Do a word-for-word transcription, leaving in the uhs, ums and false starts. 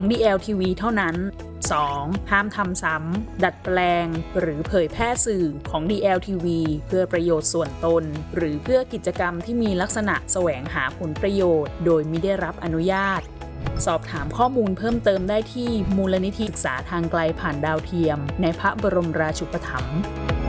ดี แอล ที วี เท่านั้น สอง ห้ามทำซ้ำ ดัดแปลง หรือเผยแพร่สื่อของ ดี แอล ที วี เพื่อประโยชน์ส่วนตน หรือเพื่อกิจกรรมที่มีลักษณะแสวงหาผลประโยชน์โดยมิได้รับอนุญาต สอบถามข้อมูลเพิ่มเติมได้ที่มูลนิธิศึกษาทางไกลผ่านดาวเทียมในพระบรมราชูปถัมภ์